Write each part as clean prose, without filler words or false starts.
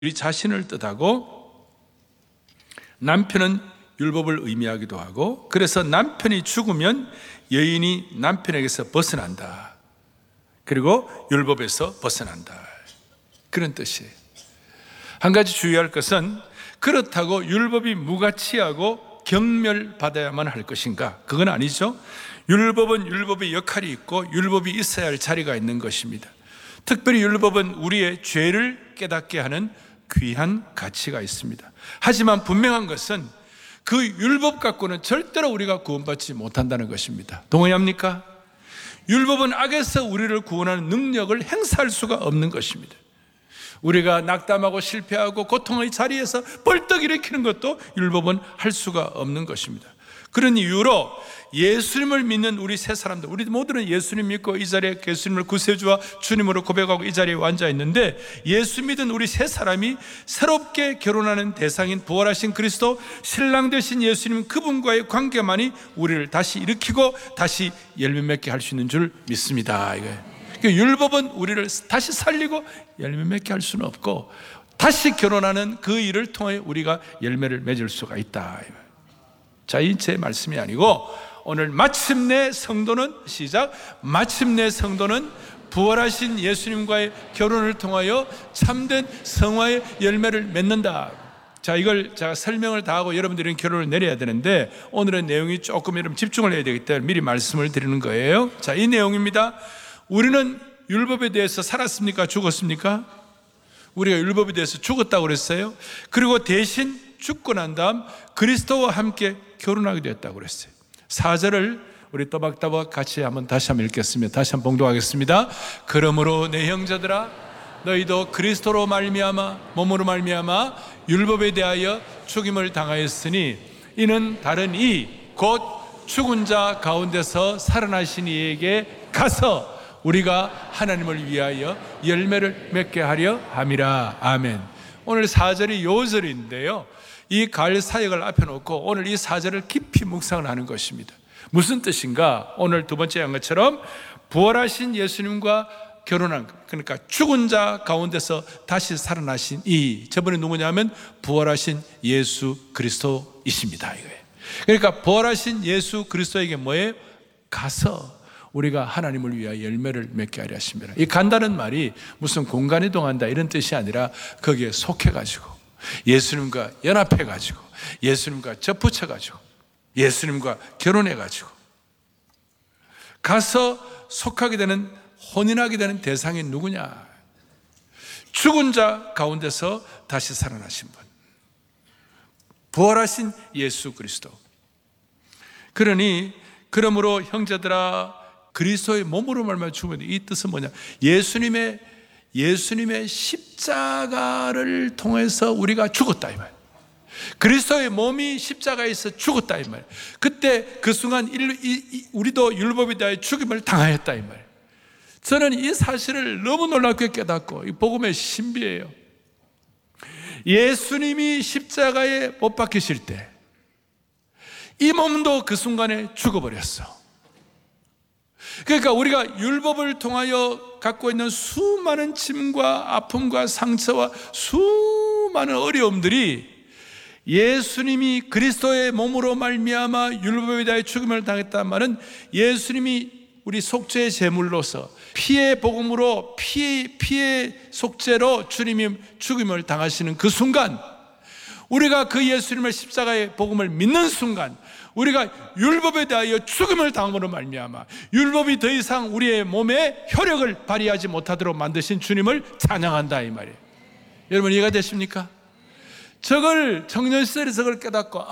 우리 자신을 뜻하고 남편은 율법을 의미하기도 하고, 그래서 남편이 죽으면 여인이 남편에게서 벗어난다. 그리고 율법에서 벗어난다. 그런 뜻이에요. 한 가지 주의할 것은, 그렇다고 율법이 무가치하고 경멸받아야만 할 것인가? 그건 아니죠. 율법은 율법의 역할이 있고 율법이 있어야 할 자리가 있는 것입니다. 특별히 율법은 우리의 죄를 깨닫게 하는 귀한 가치가 있습니다. 하지만 분명한 것은 그 율법 갖고는 절대로 우리가 구원받지 못한다는 것입니다. 동의합니까? 율법은 악에서 우리를 구원하는 능력을 행사할 수가 없는 것입니다. 우리가 낙담하고 실패하고 고통의 자리에서 벌떡 일으키는 것도 율법은 할 수가 없는 것입니다. 그런 이유로 예수님을 믿는 우리 세 사람들, 우리 모두는 예수님 믿고 이 자리에 예수님을 구세주와 주님으로 고백하고 이 자리에 앉아 있는데, 예수 믿은 우리 세 사람이 새롭게 결혼하는 대상인 부활하신 그리스도, 신랑 되신 예수님, 그분과의 관계만이 우리를 다시 일으키고 다시 열매 맺게 할 수 있는 줄 믿습니다. 율법은 우리를 다시 살리고 열매 맺게 할 수는 없고, 다시 결혼하는 그 일을 통해 우리가 열매를 맺을 수가 있다. 자, 이 제 말씀이 아니고, 오늘 마침내 성도는, 시작, 마침내 성도는 부활하신 예수님과의 결혼을 통하여 참된 성화의 열매를 맺는다. 자, 이걸 제가 설명을 다 하고 여러분들은 결론을 내려야 되는데, 오늘의 내용이 조금 여러분 집중을 해야 되기 때문에 미리 말씀을 드리는 거예요. 자, 이 내용입니다. 우리는 율법에 대해서 살았습니까? 죽었습니까? 우리가 율법에 대해서 죽었다고 그랬어요. 그리고 대신 죽고 난 다음 그리스도와 함께 결혼하게 되었다고 그랬어요. 4절을 우리 또박또박 같이 다시 한번 읽겠습니다. 다시 한번 봉독하겠습니다. 그러므로 내 형제들아, 너희도 그리스도로 말미암아, 몸으로 말미암아 율법에 대하여 죽임을 당하였으니, 이는 다른 이 곧 죽은 자 가운데서 살아나신 이에게 가서 우리가 하나님을 위하여 열매를 맺게 하려 함이라. 아멘. 오늘 4절이 요절인데요, 이 가을 사역을 앞에 놓고 오늘 이 4절을 깊이 묵상을 하는 것입니다. 무슨 뜻인가? 오늘 두 번째 한 것처럼 부활하신 예수님과 결혼한, 그러니까 죽은 자 가운데서 다시 살아나신 이, 저분이 누구냐면 부활하신 예수 그리스도이십니다. 이거예요. 그러니까 부활하신 예수 그리스도에게 뭐예요? 가서 우리가 하나님을 위하여 열매를 맺게 하려 하십니다. 이 간다는 말이 무슨 공간 이동한다 이런 뜻이 아니라 거기에 속해가지고 예수님과 연합해가지고 예수님과 접붙여가지고 예수님과 결혼해가지고 가서 속하게 되는, 혼인하게 되는 대상이 누구냐? 죽은 자 가운데서 다시 살아나신 분, 부활하신 예수 그리스도. 그러므로 형제들아, 그리스도의 몸으로 말미암아 죽으면, 이 뜻은 뭐냐? 예수님의 십자가를 통해서 우리가 죽었다 이 말. 그리스도의 몸이 십자가에서 죽었다 이 말. 그때 그 순간 우리도 율법에 대하여 죽임을 당하였다 이 말. 저는 이 사실을 너무 놀랍게 깨닫고, 이 복음의 신비예요. 예수님이 십자가에 못 박히실 때 이 몸도 그 순간에 죽어버렸어. 그러니까 우리가 율법을 통하여 갖고 있는 수많은 짐과 아픔과 상처와 수많은 어려움들이 예수님이 그리스도의 몸으로 말미암아 율법에 대하여 죽음을 당했다는 말은, 예수님이 우리 속죄의 제물로서 피의 복음으로 피의 속죄로 주님이 죽음을 당하시는 그 순간, 우리가 그 예수님의 십자가의 복음을 믿는 순간, 우리가 율법에 대하여 죽음을 당함으로 말미암아 율법이 더 이상 우리의 몸에 효력을 발휘하지 못하도록 만드신 주님을 찬양한다 이 말이에요. 여러분 이해가 되십니까? 저걸 청년 시절에 저걸 깨닫고,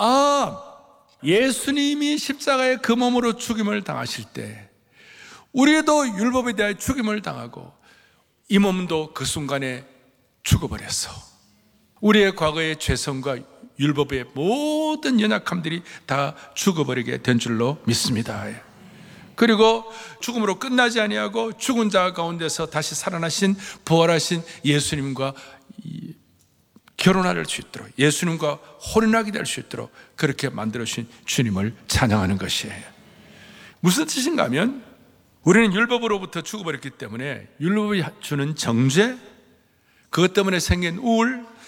예수님이 십자가에 그 몸으로 죽임을 당하실 때 우리도 율법에 대하여 죽임을 당하고 이 몸도 그 순간에 죽어버렸어. 우리의 과거의 죄성과 율법의 모든 연약함들이 다 죽어버리게 된 줄로 믿습니다. 그리고 죽음으로 끝나지 아니하고 죽은 자 가운데서 다시 살아나신 부활하신 예수님과 결혼할 수 있도록, 예수님과 혼인하게 될 수 있도록 그렇게 만들어주신 주님을 찬양하는 것이에요. 무슨 뜻인가 하면, 우리는 율법으로부터 죽어버렸기 때문에 율법이 주는 정죄, 그것 때문에 생긴 우울,